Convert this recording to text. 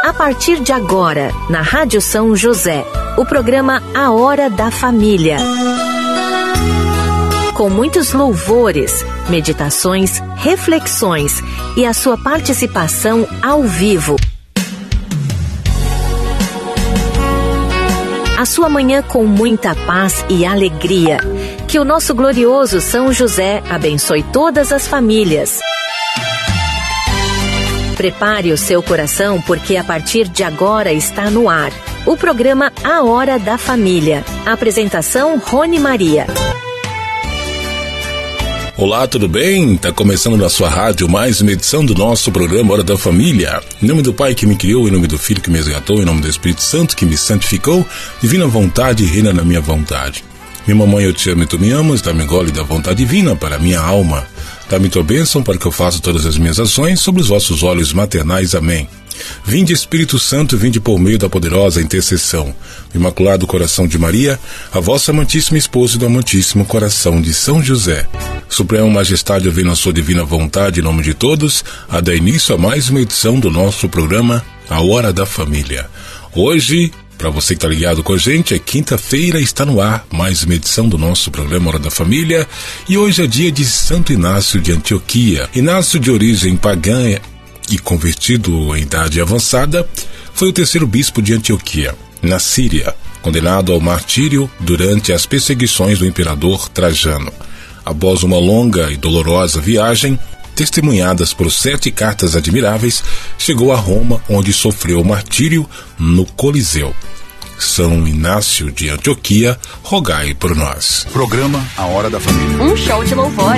A partir de agora, na Rádio São José, o programa A Hora da Família. Com muitos louvores, meditações, reflexões e a sua participação ao vivo. A sua manhã com muita paz e alegria. Que o nosso glorioso São José abençoe todas as famílias. Prepare o seu coração, porque a partir de agora está no ar o programa A Hora da Família. Apresentação Rony Maria. Olá, tudo bem? Está começando na sua rádio mais uma edição do nosso programa Hora da Família. Em nome do Pai que me criou, em nome do Filho que me resgatou, em nome do Espírito Santo que me santificou, divina vontade reina na minha vontade. Minha mamãe, eu te amo e tu me amas, dá-me gole da vontade divina para a minha alma. Dá-me tua bênção para que eu faça todas as minhas ações sobre os vossos olhos maternais. Amém. Vinde, Espírito Santo, vinde por meio da poderosa intercessão do Imaculado Coração de Maria, a vossa amantíssima esposa e do amantíssimo coração de São José. Suprema Majestade, eu venho na sua divina vontade, em nome de todos, a dar início a mais uma edição do nosso programa A Hora da Família. Hoje, para você que está ligado com a gente, é quinta-feira, está no ar mais uma edição do nosso programa Hora da Família, e hoje é dia de Santo Inácio de Antioquia. Inácio, de origem pagã e convertido em idade avançada, foi o terceiro bispo de Antioquia, na Síria, condenado ao martírio durante as perseguições do imperador Trajano. Após uma longa e dolorosa viagem, testemunhadas por 7 cartas admiráveis, chegou a Roma, onde sofreu o martírio no Coliseu. São Inácio de Antioquia, rogai por nós. Programa A Hora da Família. Um show de louvores.